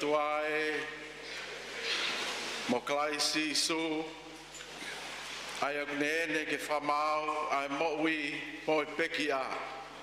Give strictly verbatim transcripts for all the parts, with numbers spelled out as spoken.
tua e mo klaisi su ai agnene ke famau ai mo wi mo peki a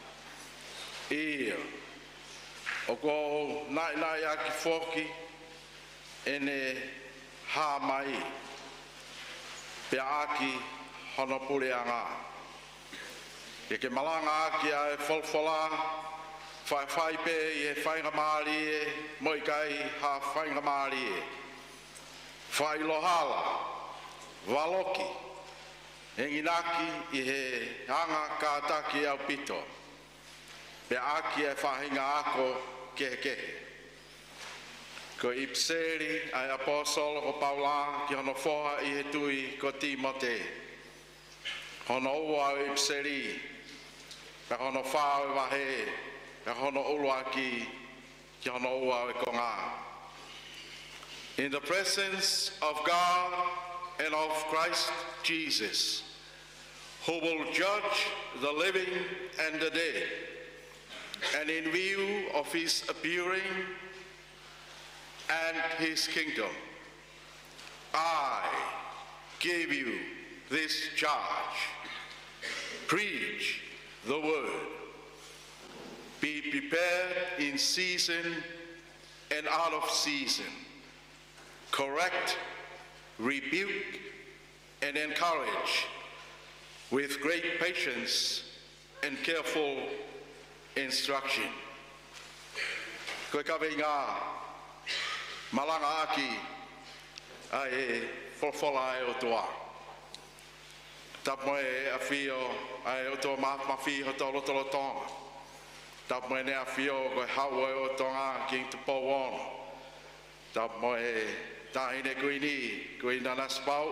ia o ko nai nai aki foki ene ha mai pe aki hono pule anga e ke malanga aki ai folfola fai fai pe e fai ngamali e moi kai ha fai ngamali e fai lohala waloki enginaki i he hanga kātaki au pito pe aki e whahinga ako kehe kehe ko ipseri ai apostolo ko Paula ki hono foha i he tui ko Timote hono ua ipseri pe hono whao e wahe pe hono uluaki ki hono ua e konga. In the presence of God and of Christ Jesus, who will judge the living and the dead, and in view of his appearing and his kingdom, I give you this charge. Preach the word. Be prepared in season and out of season. Correct, rebuke, and encourage with great patience and careful instruction. Koe kawe ngā malanga aki ai e wholwhola e o toa. Tapo e a whio ai o toa mawhi ho tolo tolo tonga. Tapo e ne a whio koe haua e o tonga ki te pōwono. Tapo e tahine kuini kuina naspau.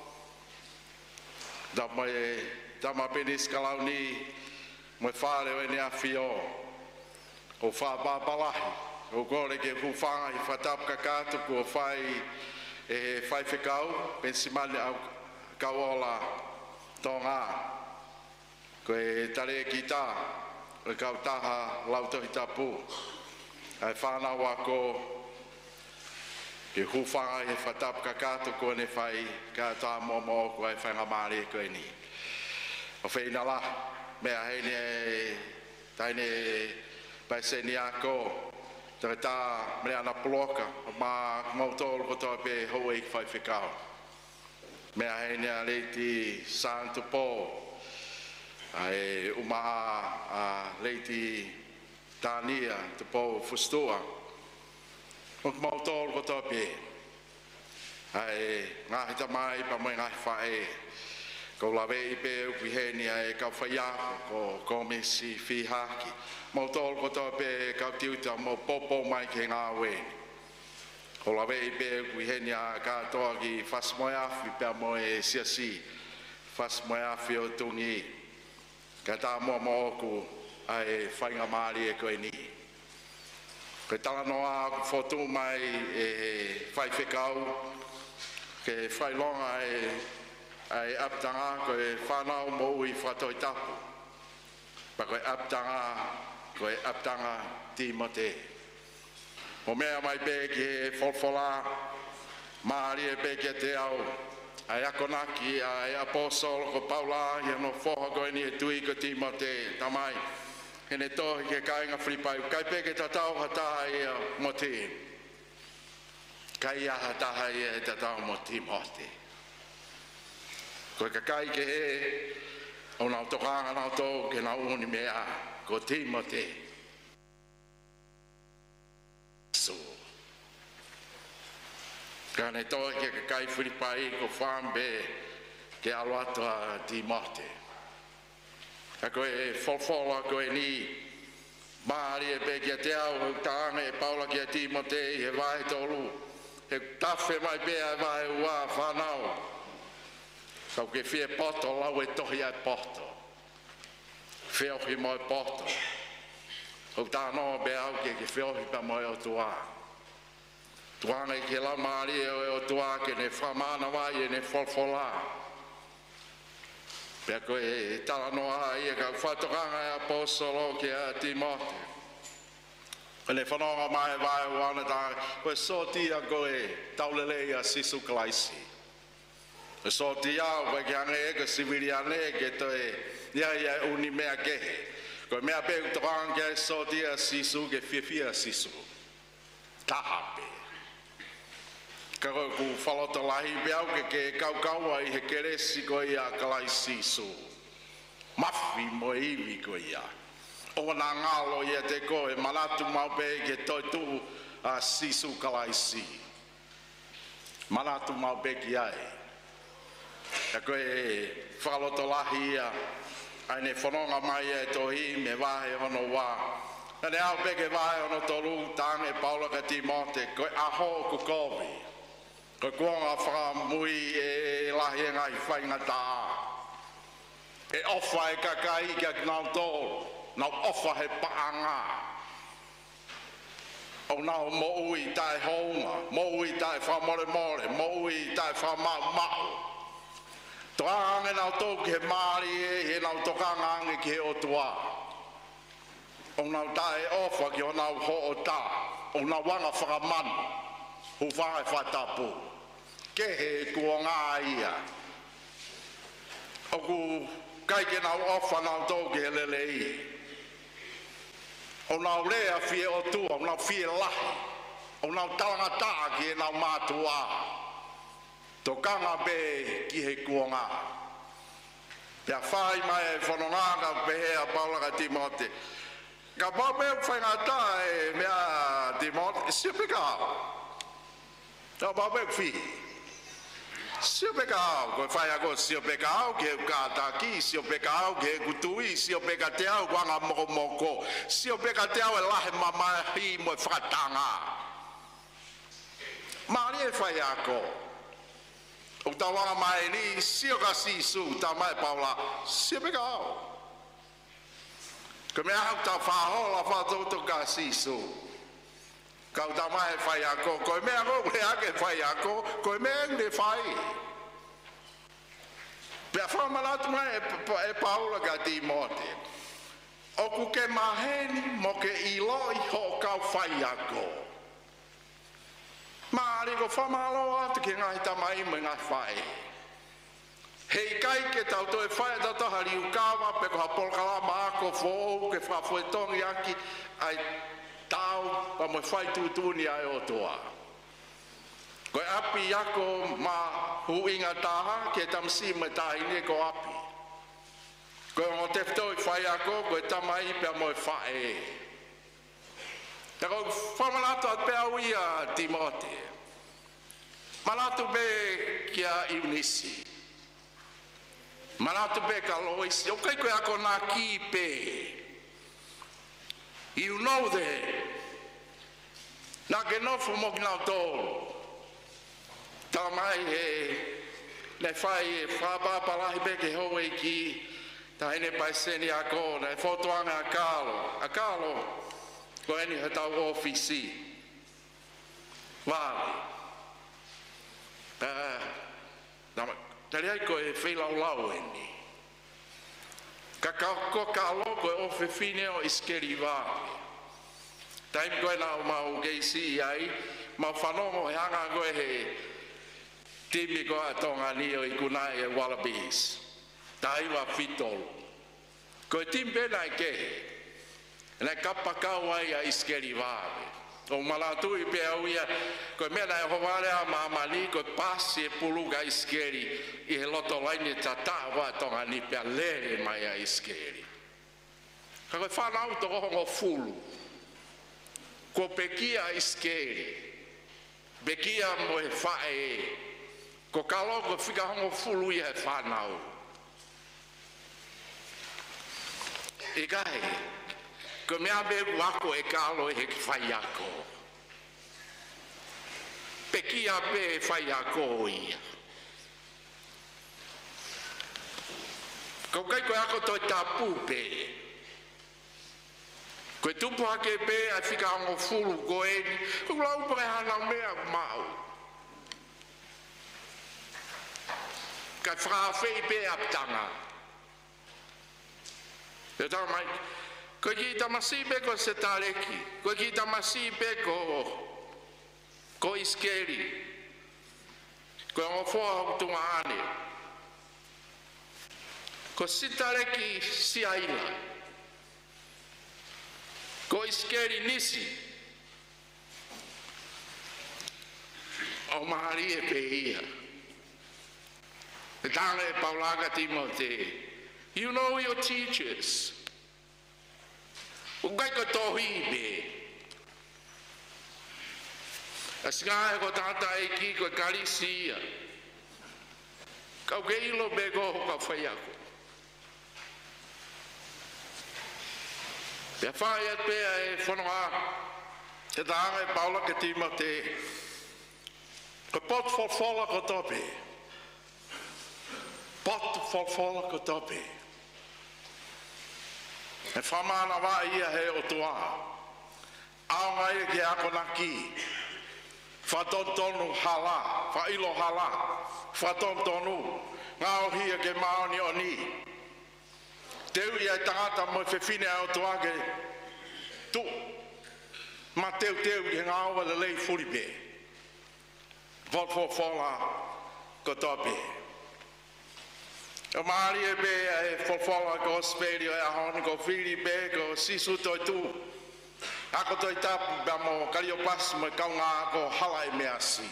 Tapo e tama penis kalauni mo whare o e ne a whio. O wha babalahi. O kore ke huwhanga i whatap kakatu ko whai e whai whikau. Pensimane au kauola tonga. Ko e tare ki tā. O kau taha lautohi tapu. Ai whanau ako ke huwhanga i whatap kakatu ko ne whai ka tā momo ko e whanga maare ko e ni. O whaina la. Mea heine taine paiseni ako. Tere tā mea na poloka. Ma mautolo ko tō pe hoi i whai whikau. Mea heine a leiti Santo Paul. Ai umaa a leiti Tania te pō fustua. Mok mautolo ko tō pe. Ai ngahi ta mai pa mai ngahi whae. Ko lawe i pe uki heni ai kau whaiako ko komisi whihaki. Mautolo ko tō pe kau tiuta mo popo mai ke ngā weni. Ko lawe i pe uki heni a katoa ki whasmoeafi pe mo e siasi. Whasmoeafi o tungi. Ka tā mua mo oku ai whainga maari e koe ni. Ke tala noa aku whotu mai e whai whikau. Ke whailonga e ai aptanga ko e whanau mo ui whatoi tapu. Pa koe aptanga, koe aptanga Timote. O mea mai pe ki e wholwhola, maari e pe ki te au. Ai akonaki, ai apostolo ko Paula, i ano whoha koe ni e tui ko Timote, tamai. Hene tohi ke kainga whipai, kai pe ke tatau hataha ia mo te. Kai aha taha ia e tatau mo Timote. Koe ka kai ke he, o nau tokanga nau tō ke nau uni mea, ko Timote. So. Ka ne toi ke ka kai whiripai ko whambe ke aloatua Timote. Ka koe e wholwhola koe ni, maari e pe kia te au, tāne e paula kia Timote i he wahe tolu. He tawhe mai pe ai wahe ua whanau. Kau ke whie poto lau e tohi ai poto. Whiohi moi poto. Kau tā noa be au ke ke whiohi pa moi o tua. Tuanga i ke lau maari e o tua ke ne whamana wai e ne wholwhola. Pea koe e tala noa ai e kau whatokanga e apostolo ke a Timote. Ele whanonga mai vai wana tā, koe sotia koe taulelea sisu kalaisi. Koe sotia koe ki ange eke siviri ane ke toe ia ia uni mea kehe. Koe mea pe utokan ke sotia sisu ke fiafia sisu. Tahape. Ka koe ku whaloto lahi peau ke ke kau kaua i he keresi koe ia kalaisi sisu. Mafi mo iwi koe ia. O na ngalo ia te koe malatu mau pe ke toi tu a sisu kalaisi. Malatu mau pe ki ai. Ka koe whaloto lahi ia aine whanonga mai e tohi me wahe ono wā. Nane au pe ke wahe ono tolu tange Paula ka Timote koe aho ku kovi. Koe kuonga whakamui e lahi e ngai whainga tā. E ofa e kakai kia knau tolu. Nau ofa he paanga. O nau mo ui tai honga, mo ui tai whamore more, mo ui tai whamau mau. Toka ange nau tōki he maari e, he nau toka ange ki he otua. O nau tai ofa ki o nau ho o tā, o nau wanga whakamanu, hu whangai whatapu. Ke he kua ngā ia. O ku kai ke nau ofa nau tōki he lele i. O nau lea fie o tua, o nau fie lahi, o nau talanga taa ki e nau mātua. Tō kanga be ki he kuonga. Pea whai mai e whanonga pe hea Paula ka Timote. Ka pau mea whainga taa e mea Timote, sio peka au. Ka pau mea whi. Sio peka au, koe whai ako sio peka au ke kata ki, sio peka au ke kutui, sio peka te au wanga moko moko, sio peka te au e lahe mamahi mo e whakatanga. Maari e whai ako. O ta wanga mai ni, sio ka sisu, ta mai Paula, sio peka au. Ka mea hau ta whahola whatouto ka sisu. Kau ta mai whai ako, koe mea ko me ake whai ako, koe mea nge whai. Pea whamalatu mai e Paula ka Timote. O ku ke maheni mo ke iloi ho kau whai ako. Maari ko whamalo atu ke ngai tamai me ngai whai. Hei kai ke tau toi whai tata hari ukawa pe ko hapolkala maako fōu ke whafuetongi aki ai tau pa mo whai tūtūni ai o toa. Koe api ako ma huinga taha ke tamsi me tahine ko api. Koe o te whtoi whai ako koe tamai pia mo whae. Te koe whamalatu at pia uia Timote. Malatu be kia Eunice. Malatu be ka Loisi. O kai koe ako nā ki pe. You know that. Nā ke nofu mo ki nau tōru. Tā mai he ne whai e whapapalahi pe ke hoe ki tā hene paiseni a kōna e whotoanga a kālo. A kālo ko eni he tau ofisi. Wāli. Tari ai ko e whelau lau eni. Ka ko kālo ko e ofe fine o iskeri wāli. Taim koe nau mau geisi ai, mau whanongo he hanga koe he timi ko a tonga ni o i kunai e Wallabies. Tai wa fitolu. Ko timpe nai ke. Nai kapakau ai a iskeri vāwe. O malatu i pe au ia, ko mea nai hovare a mamani, ko pasi e puluga iskeri, i he loto laini tata wa tonga ni pe a lere mai a iskeri. Ka koe whanau to hongo fulu. Ko pekia iskeri. Pekia mo e whae e. Ko kaloko whika hongo fulu i he whanau. E kai, ko mea me wako e kalo e he whai ako. Pekia pe e whai ako ia. Ko kai koe ako toi tapu pe. Koe tupu hake pe a whika hongo fulu ko e ni. Ko lau pare hana mea mau. Ka whakawhei pe aptanga. Te tau mai, Ko ki tamasi pe ko se tareki, ko ki tamasi pe ko ko iskeri, ko ngofo tunga ane, ko si tareki si aila, ko iskeri nisi, o mahari e pe ia, e tanga e Paulaga Timote, you know your teachers. Ugai ko tohi be. Asinga ko tata e ki ko kalisia. Kau ke ilo be ko ka fai ako. Pe fai at pe e fonoa. E tanga e Paula ke Timote. Ko pot folfola ko tope. Pot folfola ko tope. E whamana wā ia he o tuaha. Aonga ia ki ako naki. Whatontonu hala, whailo hala, whatontonu. Ngā o hia ke maoni o ni. Teu ia tangata mo whewhine au tuaha ke tu. Ma teu teu i ngā owa le lei furipe. Votfo fola ko tope. O maari e be e fofola ko speri o e ahoni ko whiri be ko sisu toi tu. Ako toi tapu ba mo Kariopasu mo kaunga ko hala e mea si.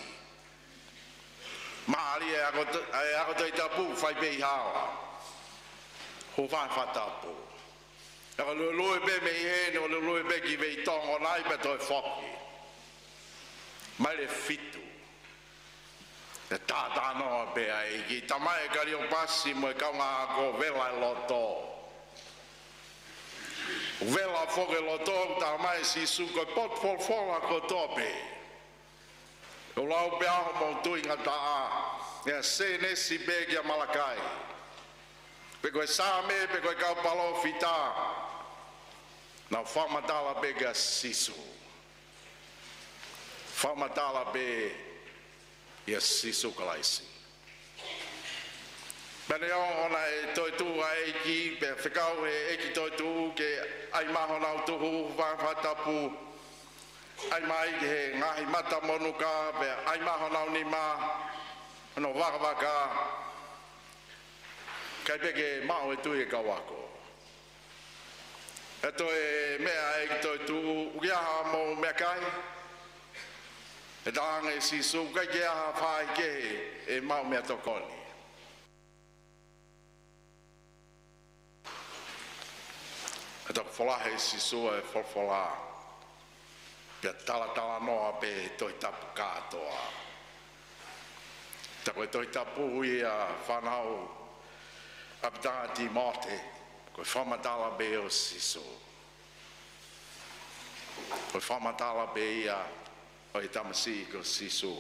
Maari e ako toi tapu whai be i hawa. Ho whai whatapu. Ako lulu e be me i hene o lulu e be ki vei tongo nai pe toi whoki. Mai le fitu. E tātā noa pēa e ki tamai e Kariopasu mo e kaunga ko vela e loto. Vela foke loto tamai si su ko pot folfola ko tope. O lau pe aho mo tui ngata a. E se nesi pe ki a Malakai. Pe koe sāme pe koe kau palo fita. Nau whamatala pe ki a sisu. Whamatala pe ia sisu kalaisi. Bane o ona e toi tu a eiki, pe whekau e eiki toi tu ke ai maho nau tuhu whangwhatapu, ai mai ke he ngahi mata monuka, pe ai maho nau ni ma, ano waka waka, kai peke mao e tui e kawako. E toi mea eiki toi tu, ukiaha mo mea kai, e tānga e sisu, kai ke aha whai ke e mau mea tokoni. E tō wholahe sisu e wholwhola. Pia tala tala noa pe toi tapu kātoa. Ta koe toi tapu hui a whanau apitanga Timote, koe whamatala be o sisu. Koe whamatala be ia o i tamasi ko sisu.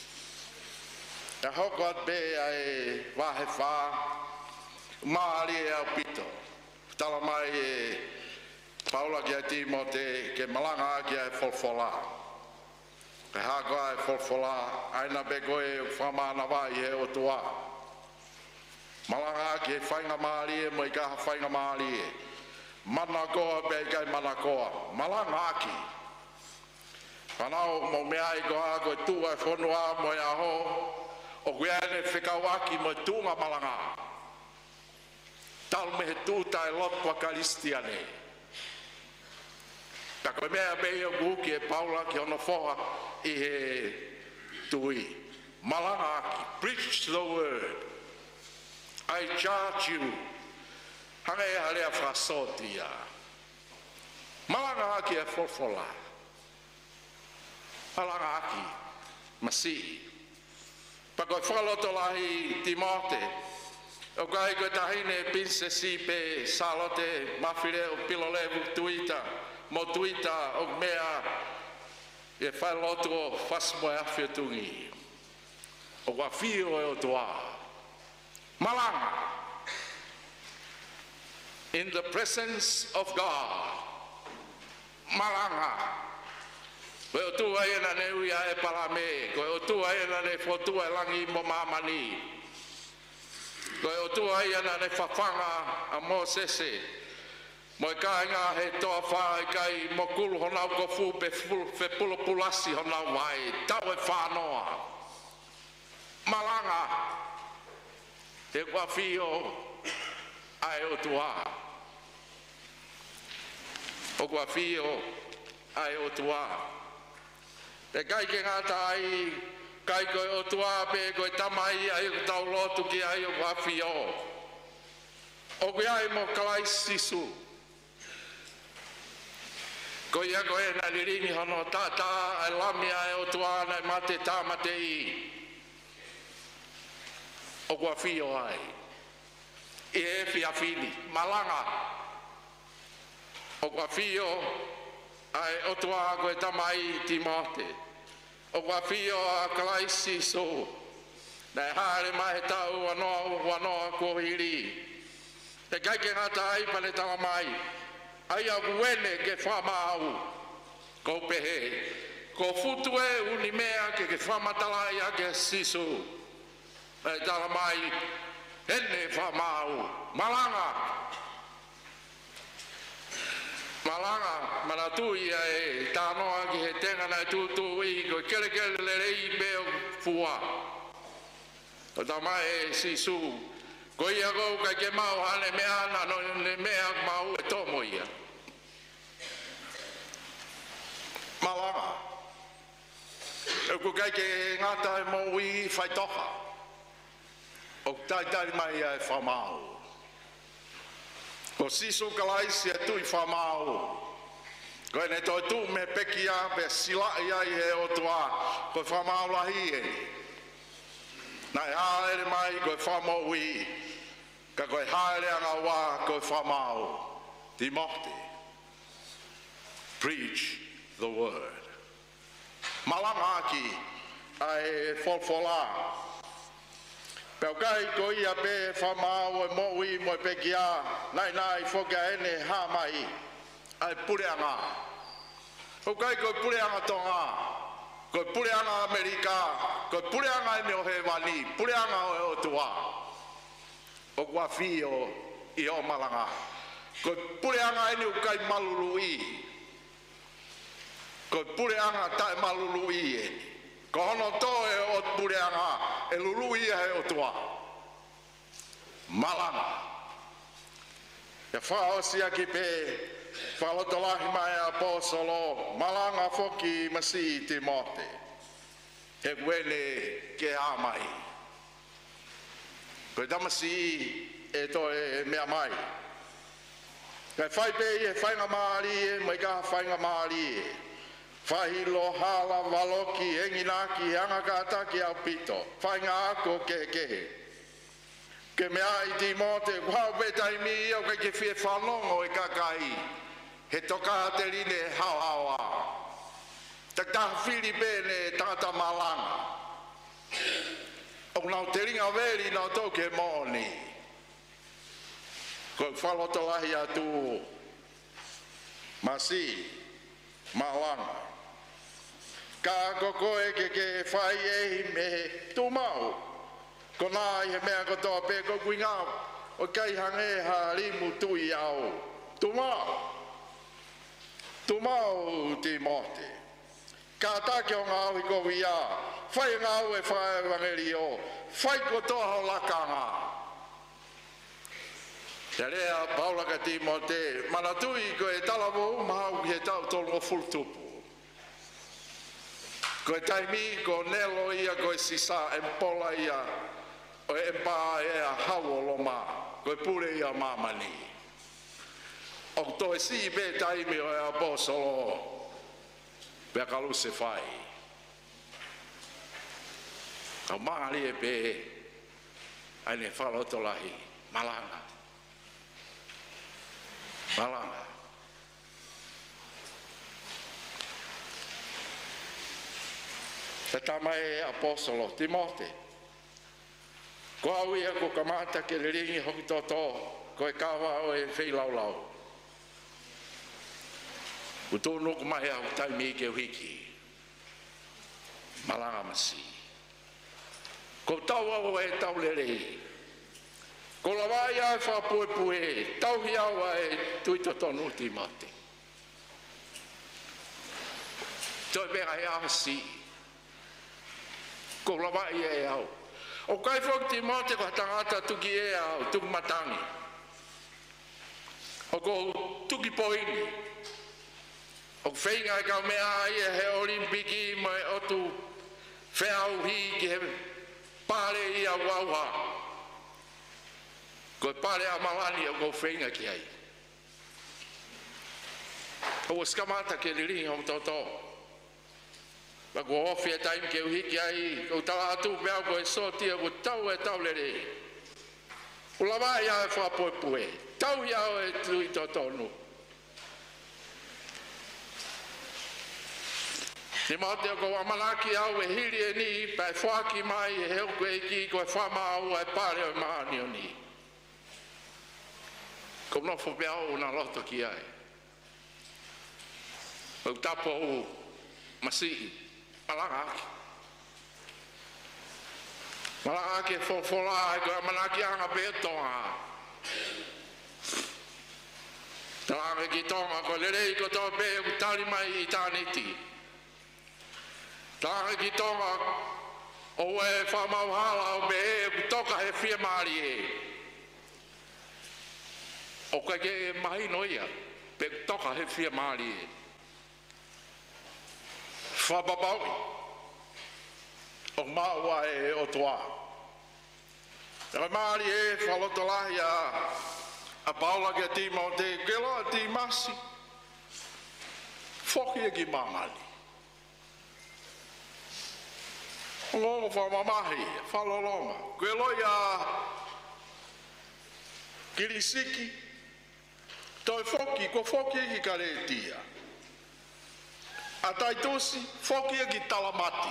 E hoko at be ai wahe wha, maari e au pito. Tala mai e Paula ki a Timote, ke malanga ki a wholwhola. Ke hako a wholwhola, aina be koe whamana wai he o tua. Malanga ki e whainga maari e mo i kaha whainga maari e. Mana koa be kai mana koa. Malanga ki. Whanau mo mea i koha koe tua e whonua mo i aho, o koe ane whekawaki mo i tunga malanga. Tal me he tūta e lotwa karistiane. Ta koe mea bei o kuki e Paula ki ono whoha i he tui. Malanga aki, preach the word. I charge you. Hange e halea whasotia. Malanga aki e wholwhola. Malanga aki, masi. Pa koe whaloto lahi Timote, o kai koe tahine pinse si pe salote mawhire o pilolevu tuita, mo tuita o mea e whaloto o whasmo e awhia tungi. O kwa whio e o toa. Malanga. In the presence of God. Malanga. Koe o tua e na ne uia e palame, koe o tua e na ne whotua e langi mo mamani. Koe o tua e na ne whawhanga a Mosese, Mo ka nga he toa whae kai mo kulu honau ko fu pe fe pulo pulasi honau wai tau e whanoa. Malanga te kwa fio ai o tua. O kwa fio ai o tua. Te kai ke ngata ai kai koe o tua pe koe tamai ai o tau lotu ki ai o kwa fio. O kui ai mo kalai sisu. Ko ia ko e na liringi hono tata e lami ai o tuana e mate tamate i. O kua fio ai. I e fia fini. Malanga. O kua fio ai o tua ko e tamai Timote. O kua fio a kalaisi so. Na e haere mai tau wanoa wanoa ko hiri. Te kaike ngata ai pale tala mai. Ai a wene ke whamau ko pehe ko futu e uni mea ke ke whamatala ia ke sisu e tala mai ene whamau malanga malanga manatui e tānoa ki he tengana tutu i ko kere kere le rei peo fua o ta mai e sisu ko ia kou ka ke mau hane mea na no ne mea mau e tomo ia. Malanga. E ko kai ke ngata e mo i whai toha. O tai tai mai e whamau. Ko sisu kalaisi e tui whamau. Ko e ne toi tu me peki a pe sila ia i he o tua. Ko whamau lahi e. Nai haere mai ko whamau i. Ka koe haere anga wā koe whamau. Timote. Preach the word. Malanga aki ai folfola. Pau kai ko ia pe whamau e mo i mo pe kia. Nai nai foka ene ha mai. Ai pureanga. O kai ko pureanga tonga. Ko pureanga Amerika. Ko pureanga e meo he wani. Pureanga o tua. O kua fio i o malanga. Ko pureanga ene ukai malulu i. Ko pureanga tae malulu i e. Ko hono toe o pureanga e lulu i e o tua. Malanga. E whao sia ki pe whalotolahi mai a posolo. Malanga foki masi Timote. He wele ke amai. Ko damasi e to e mea mai. Kai whai pe e whainga maari e, mai ka whainga maari e. Whahi lo hala waloki enginaki hanga kataki au pito. Whainga ako ke kehe. Ke mea i Timote, whao betai mi o kai ke whie whanongo e kakai. He toka te rine hao hao a. Tak taha Filipene tata malanga. O nau te ringa veri nau tau ke moni. Ko whalotolahi atu. Masi. Malanga. Ka koko e ke ke whai ehi me tu mau. Ko nā i he mea kotoa pe ko kui ngau. O kai hange ha rimu tui au. Tu mau. Tu mau Timote. Ka take o ngā hui ko wia. Whai ngau e whai evangeli o. Whai kotoa ho lakanga. Te rea Paulaka Timote. Manatui ko e talawo umahau ki he tau tolu o fultupu. Ko e taimi ko nelo ia ko e sisa empola ia. O e mpa e a hau o loma. Ko e pure ia mamani. O to e si be taimi o e apostolo. Pea kalu se whai. Kau maali e pe. Aine whalotolahi. Malanga. Malanga. Te tamae apostolo Timote. Ko au ia ko kamata ke le ringi hoki toto. Ko e kawa o e whei lau lau. Uto nuku mahe au taimi ke uhiki. Malanga masi. Ko tau au e tau le rei. Ko la vai ai wha pue pue, tau hi awa e tui to tonu Timoti. Toi mea e awa si. Ko la vai e au. O kai whok Timoti ko tangata tuki e au, tuki matangi. O ko tuki poini. O whainga e kau mea ai e he olimpiki mai o tu wheau hi ki he pare i a wauha. Ko pare a malani o ko whainga ki ai. O skamata ke liringi o toto. Ma ko ofi e taim ke uhiki ai, ko tala atu mea ko e sotia ko tau e tau lere. O lava ia e whapoe pue, tau ia e tui totonu. Te mate o ko amalaki au e hiri e ni, pa e whaki mai e heo koe ki, ko e whama au e pare o maani o ni. Ko nofo pia o na loto ki ai. O tapo o masii, malanga aki. Malanga aki e fofola e ko amalaki anga pe tonga. Talanga ki tonga ko lerei ko to pe u tali mai i taniti. Talanga ki tonga o e whamau hala o me e toka he fia maari e. O kai ke mahi noia, pe toka he fia maari e. Whababau, o maua e o toa. E maari e whalotolahi a, a paula ke tima o te kelo a ti masi. Whoki e ki mamali. O ngongo whamamahi, whalolonga. Kelo i a kirisiki. Toi whoki, ko whoki e ki karetia. A taitosi, whoki e ki talamati.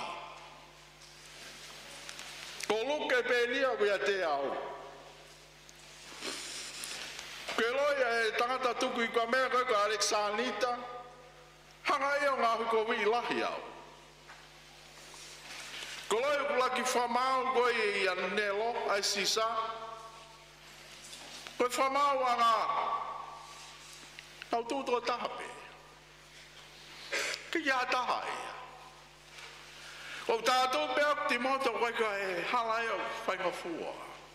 Ko luke pēnia wea te au. Ke loia e tangata tuku i kua mea koe ko Alexanita, hanga e o ngā huko wii lahi au. Ko loia kulaki whamau koe i anelo, ai sisa. Koe whamau a ngā, au tūtua tahape. Ke ia taha ea. O tātou pēo ti moto koe ka e halai o whainga fua.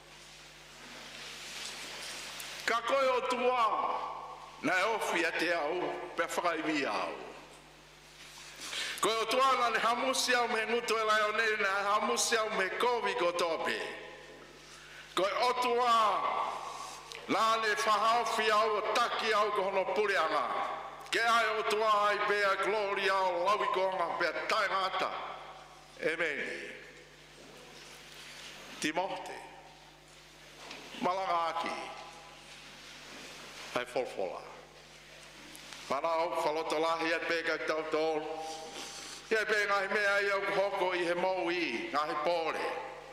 Ka koe o tua, na e ofi a te au, pe whakaiwi au. Koe o tua na ne hamusi au me ngutu e lai o neri, na hamusi au me kovi ko tope. Koe o tua, na ne whahauwhi au o taki au ko hono pureanga. Ke ai o tua ai pēa gloria o lawi konga pēa taingata. Emeni. Timote. Malanga aki. Ai folfola. Mana au whalotolahi e pēka tau tōl. E pē ngai mea i au hoko i he mou i, ngai pōre.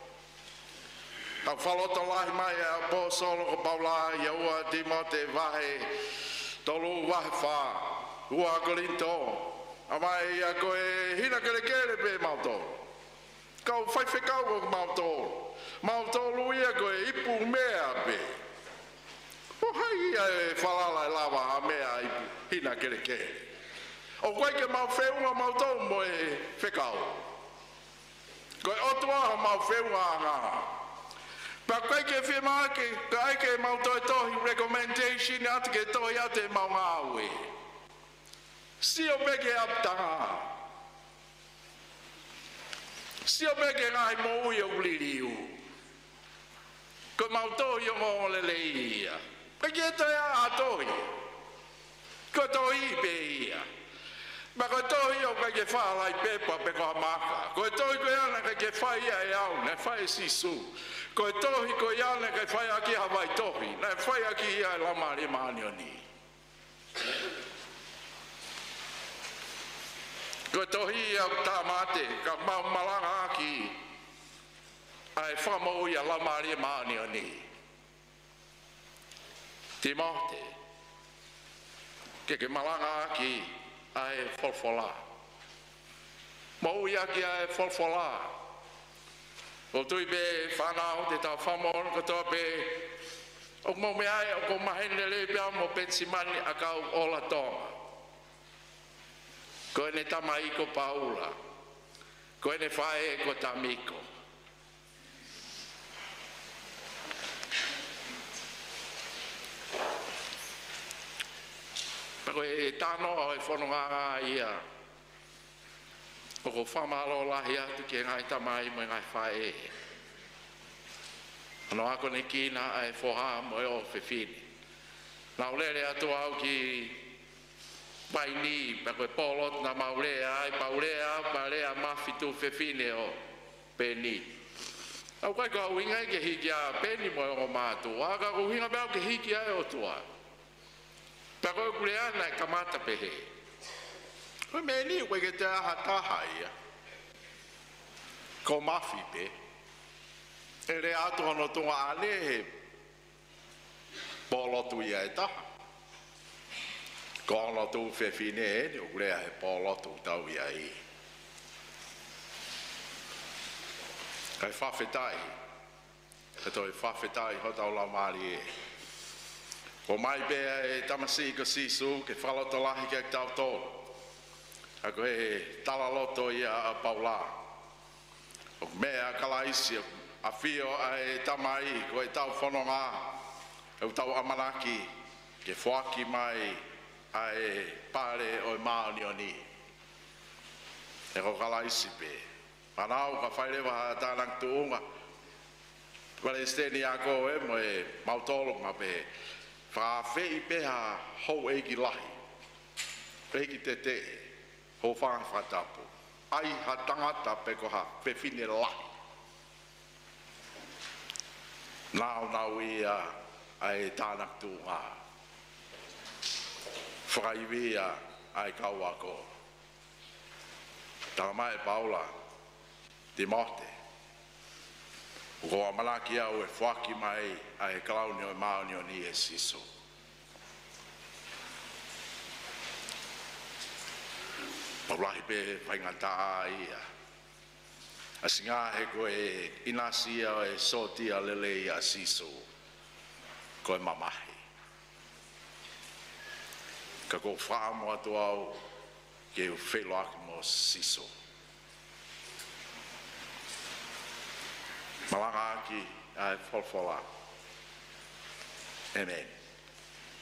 Au whalotolahi mai e au pō solo ko paula i aua Timote vahe. Tolu wahe wha. Ua kolinto. Amai ia koe hina kere kere pe mautoro. Kau whaiwhe kau ko mautoro. Mautoro ia koe ipu mea pe. O hai ia e whalala e lawa a mea ipu hina kere kere. O koe ke mau wheunga mautoro mo e whekau. Koe otua ha mau wheunga a ngā. Pa koe ke whimake, ka aike mautoro tohi recommendation atu ke tohi ate mau ngā ue. Si o meke aptanga. Si o meke ngai mo i o liriu. Ko mautoi o ngongo le leia. Peke e toi a atoi. Ko toi pe ia. Ma ko toi o kake whalai pepa pe ko amaka. Ko toi ko iana kake whai a e au, ne whai sisu. Ko toi ko iana kake whai aki hawai tohi. Ne whai aki ia e lamari maani o ni. Ko tohi au tamate, ka mau malanga aki. Ai whamau ia lamari maani o ni. Timote. Ke ke malanga aki, ai folfola. Mau ia ki ai folfola. O tui be whanau te tau whamau ko tō pe O mo me ai o ko mahene le pia mo pensimani akau ola tonga. Ko ene tamai ko paula. Ko ene fae ko tamiko. Ko e tano e whanonga ia. O ko whamalo lahi atu ki ngai tamai mo ngai whae. Ano ako ne kina e whoha mo e o whiwhini. Nau lere atu au ki paini, pa koe polot na maurea, e paurea, paurea mawhitu whiwhine o peni. Au kai ka uinga ke hiki a peni mo e o mātu. Aka uinga bau ke hiki a e o tua. Pa koe kure ana e kamata pehe. Koe me ni ue ke te aha taha ia. Ko mawhi pe. E re atu hono tunga ane he polotu ia e taha. Ko hono tu whewhine e ni ue he polotu tau ia i. Kai whawhetai. E toi whawhetai ho tau lau maari e. Ko mai bea e tamasi ko sisu ke whaloto lahi ke tau tō. Ako he talaloto ia a paula. O mea kalaisi a whio a e tamai ko e tau whanonga. E tau amanaki ke whaki mai a e pare o e maoni o ni. E ko kalaisi pe. Manau ka whairewa ha tānang tuunga. Kwa le steni ako e mo e mautolo ma pe. Whawhei peha hou eiki lahi. Eiki te te ho whanga whatapu. Ai ha tangata pe ko ha whewhine lahi. Nau nau ia ai tānak tū ngā. Whakaiwea ai kau ako. Tā mai Paula, Timote. Ko amalaki au e whaki mai ai klauni o maoni o ni e siso. Paulahi pe whaingata ia. Asinga he ko e inasia o e sotia lele ia siso. Ko e mamahi. Ka ko whaamo atu au ke u whelo aki mo siso. Malanga aki ai folfola. Amen.